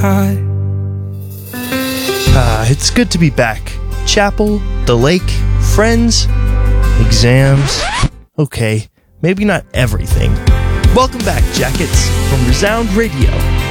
high. It's good to be back. Chapel, the lake, friends, exams. Okay, maybe not everything. Welcome back, Jackets, from Resound Radio.